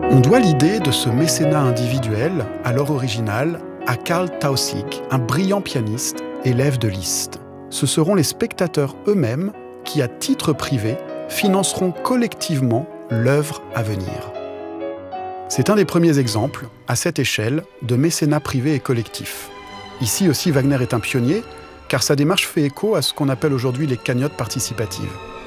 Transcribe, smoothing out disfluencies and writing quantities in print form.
On doit l'idée de ce mécénat individuel, à l'heure originale, à Karl Tausig, un brillant pianiste, élève de Liszt. Ce seront les spectateurs eux-mêmes qui, à titre privé, financeront collectivement l'œuvre à venir. C'est un des premiers exemples, à cette échelle, de mécénat privé et collectif. Ici aussi, Wagner est un pionnier, car sa démarche fait écho à ce qu'on appelle aujourd'hui les cagnottes participatives.